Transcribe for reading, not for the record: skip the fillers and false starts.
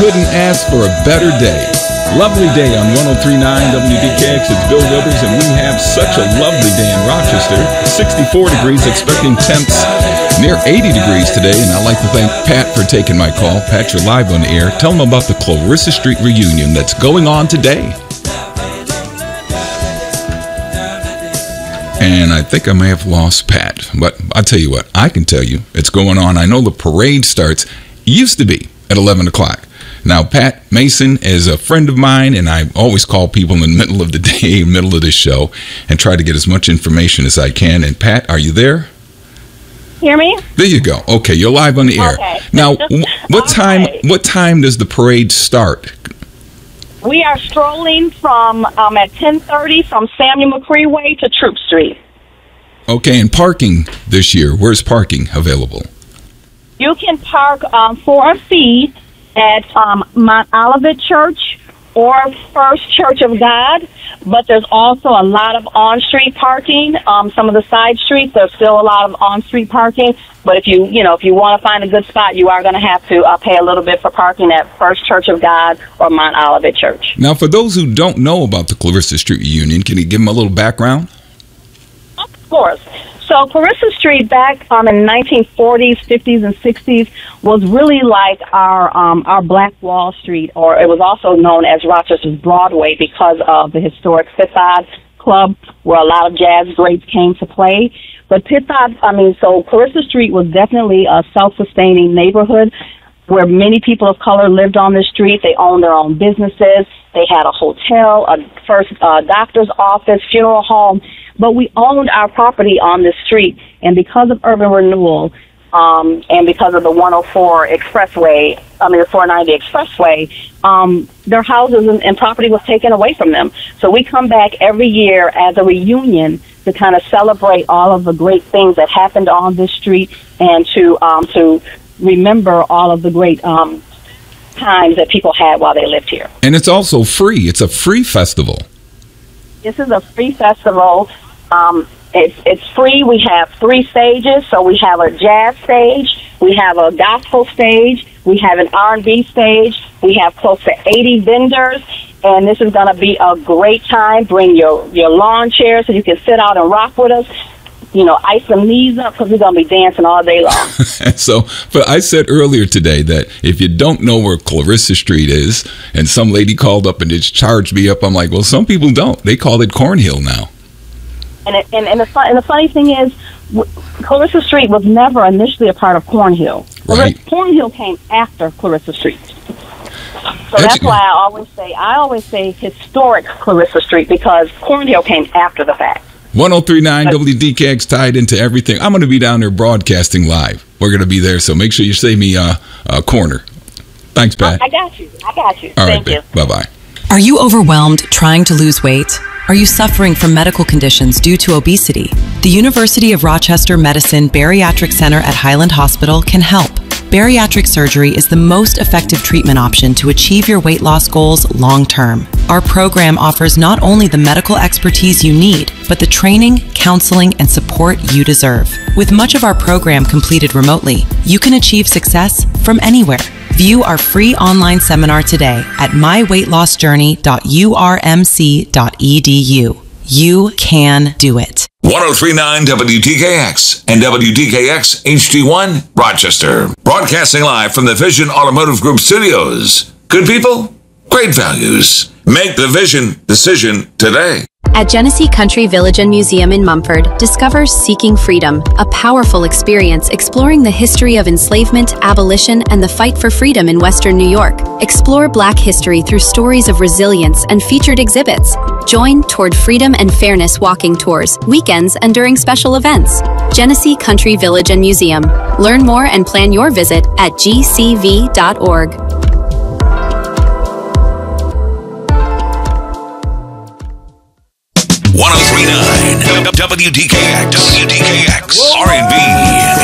couldn't ask for a better day. Lovely day on 103.9 WDKX. It's Bill Withers, and we have such a lovely day in Rochester. 64 degrees, expecting temps near 80 degrees today. And I'd like to thank Pat for taking my call. Pat, you're live on the air. Tell them about the Clarissa Street reunion that's going on today. And I think I may have lost Pat. But I'll tell you what, I can tell you it's going on. I know the parade starts, used to be at 11 o'clock. Now, Pat Mason is a friend of mine, and I always call people in the middle of the day, middle of this show, and try to get as much information as I can. And Pat, are you there? Hear me? There you go. Okay, you're live on the air. Okay. Now, what time? Right. What time does the parade start? We are strolling from at 10:30 from Samuel McCree Way to Troop Street. Okay, and parking this year, where's parking available? You can park for a fee at Mount Olivet Church or First Church of God, but there's also a lot of on-street parking. Some of the side streets, there's still a lot of on-street parking, but if you want to find a good spot, you are going to have to pay a little bit for parking at First Church of God or Mount Olivet Church. Now, for those who don't know about the Clarissa Street reunion, can you give them a little background? Of course. So Clarissa Street back in the 1940s, 50s, and 60s was really like our Black Wall Street, or it was also known as Rochester's Broadway because of the historic Fifth Ave Club, where a lot of jazz greats came to play. But so Clarissa Street was definitely a self-sustaining neighborhood where many people of color lived on the street. They owned their own businesses. They had a hotel, a first doctor's office, funeral home. But we owned our property on the street, and because of urban renewal and because of the 104 expressway, the 490 expressway, their houses and property was taken away from them. So we come back every year as a reunion to kind of celebrate all of the great things that happened on this street and to remember all of the great times that people had while they lived here. And it's also free. It's a free festival. This is a free festival. It's free. We have 3 stages. So we have a jazz stage, we have a gospel stage, we have an R&B stage, we have close to 80 vendors, and this is going to be a great time. Bring your lawn chairs so you can sit out and rock with us. Ice some knees up because we're going to be dancing all day long. But I said earlier today that if you don't know where Clarissa Street is, and some lady called up and just charged me up, I'm like, well, some people don't. They call it Cornhill now. And the funny thing is, Clarissa Street was never initially a part of Cornhill. Right. Cornhill came after Clarissa Street. So that's why I always say historic Clarissa Street, because Cornhill came after the fact. 103.9 WDKX tied into everything. I'm going to be down there broadcasting live. We're going to be there, so make sure you save me a corner. Thanks, Pat. I got you. All Thank you. Bye-bye. Are you overwhelmed trying to lose weight? Are you suffering from medical conditions due to obesity? The University of Rochester Medicine Bariatric Center at Highland Hospital can help. Bariatric surgery is the most effective treatment option to achieve your weight loss goals long-term. Our program offers not only the medical expertise you need, but the training, counseling, and support you deserve. With much of our program completed remotely, you can achieve success from anywhere. View our free online seminar today at myweightlossjourney.urmc.edu. You can do it. 103.9 WDKX and WDKX HD1 Rochester. Broadcasting live from the Vision Automotive Group studios. Good people, great values. Make the Vision decision today. At Genesee Country Village and Museum in Mumford, discover Seeking Freedom, a powerful experience exploring the history of enslavement, abolition, and the fight for freedom in Western New York. Explore Black history through stories of resilience and featured exhibits. Join Toward Freedom and Fairness walking tours, weekends, and during special events. Genesee Country Village and Museum. Learn more and plan your visit at gcv.org. 103.9 WDKX R&B